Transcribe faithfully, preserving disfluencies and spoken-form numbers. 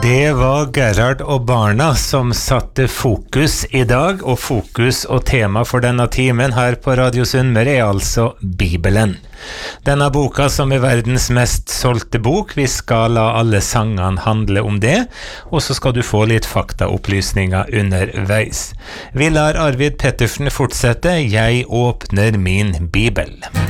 Det var Gerhard og barna som satte fokus i dag, og fokus og tema for denne timen her på Radio Sunnmøre er altså Bibelen. Denne boka som er verdens mest solgte bok, vi skal la alle sangene handle om det, og så skal du få litt faktaopplysninger underveis. Vi lar Arvid Pettersen fortsette, jeg åpner min Bibel.